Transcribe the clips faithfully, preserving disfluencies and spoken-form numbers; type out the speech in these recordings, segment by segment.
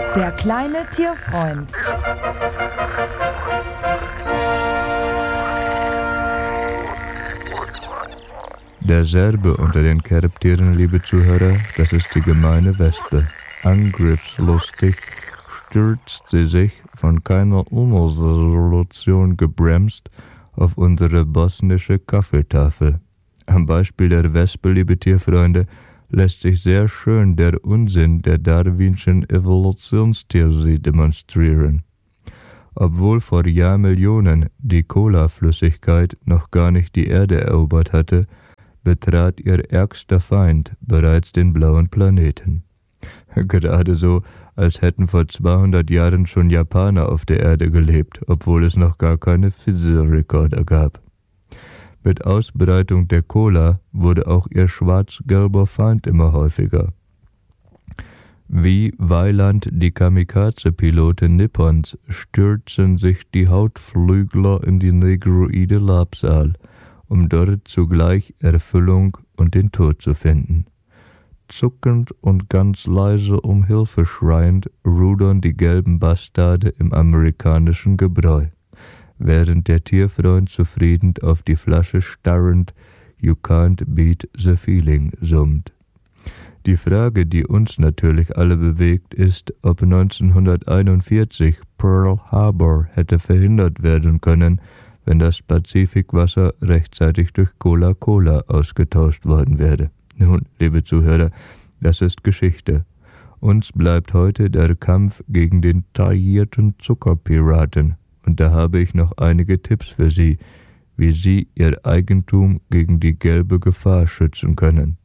Der kleine Tierfreund. Der Serbe unter den Kerbtieren, liebe Zuhörer, das ist die gemeine Wespe. Angriffslustig stürzt sie sich, von keiner Umresolution gebremst, auf unsere bosnische Kaffeetafel. Am Beispiel der Wespe, liebe Tierfreunde, lässt sich sehr schön der Unsinn der darwinschen Evolutionstheorie demonstrieren. Obwohl vor Jahrmillionen die Cola-Flüssigkeit noch gar nicht die Erde erobert hatte, betrat ihr ärgster Feind bereits den blauen Planeten. Gerade so, als hätten vor zweihundert Jahren schon Japaner auf der Erde gelebt, obwohl es noch gar keine Fossil-Rekorder gab. Mit Ausbreitung der Cola wurde auch ihr schwarz-gelber Feind immer häufiger. Wie Weiland die Kamikaze-Piloten Nippons stürzen sich die Hautflügler in die negroide Labsal, um dort zugleich Erfüllung und den Tod zu finden. Zuckend und ganz leise um Hilfe schreiend rudern die gelben Bastarde im amerikanischen Gebräu, während der Tierfreund zufrieden auf die Flasche starrend "You can't beat the feeling" summt. Die Frage, die uns natürlich alle bewegt, ist, ob neunzehnhunderteinundvierzig Pearl Harbor hätte verhindert werden können, wenn das Pazifikwasser rechtzeitig durch Cola-Cola ausgetauscht worden wäre. Nun, liebe Zuhörer, das ist Geschichte. Uns bleibt heute der Kampf gegen den taillierten Zuckerpiraten. Und da habe ich noch einige Tipps für Sie, wie Sie Ihr Eigentum gegen die gelbe Gefahr schützen können.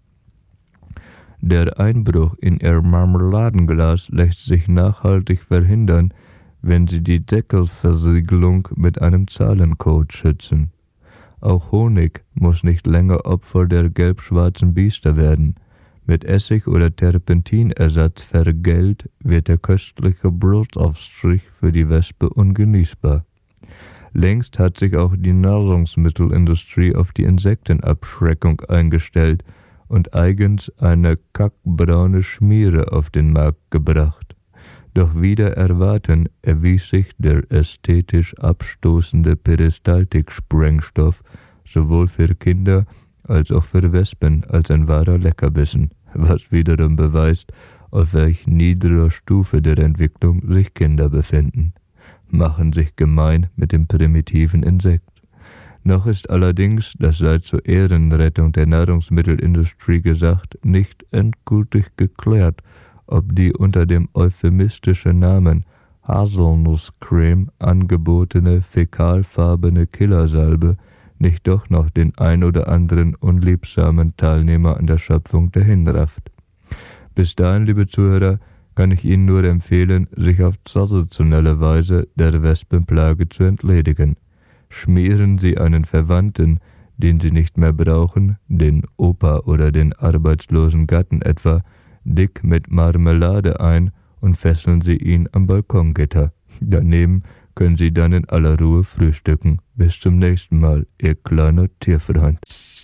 Der Einbruch in Ihr Marmeladenglas lässt sich nachhaltig verhindern, wenn Sie die Deckelversiegelung mit einem Zahlencode schützen. Auch Honig muss nicht länger Opfer der gelb-schwarzen Biester werden. Mit Essig- oder Terpentinersatz vergällt wird der köstliche Brotaufstrich für die Wespe ungenießbar. Längst hat sich auch die Nahrungsmittelindustrie auf die Insektenabschreckung eingestellt und eigens eine kackbraune Schmiere auf den Markt gebracht. Doch wider Erwarten erwies sich der ästhetisch abstoßende Peristaltik-Sprengstoff sowohl für Kinder als auch für Wespen als ein wahrer Leckerbissen, was wiederum beweist, auf welch niederer Stufe der Entwicklung sich Kinder befinden, machen sich gemein mit dem primitiven Insekt. Noch ist allerdings, das sei zur Ehrenrettung der Nahrungsmittelindustrie gesagt, nicht endgültig geklärt, ob die unter dem euphemistischen Namen Haselnusscreme angebotene fäkalfarbene Killersalbe nicht doch noch den ein oder anderen unliebsamen Teilnehmer an der Schöpfung dahinrafft. Bis dahin, liebe Zuhörer, kann ich Ihnen nur empfehlen, sich auf traditionelle Weise der Wespenplage zu entledigen. Schmieren Sie einen Verwandten, den Sie nicht mehr brauchen, den Opa oder den arbeitslosen Gatten etwa, dick mit Marmelade ein und fesseln Sie ihn am Balkongitter. Daneben können Sie dann in aller Ruhe frühstücken. Bis zum nächsten Mal, Ihr kleiner Tierfreund.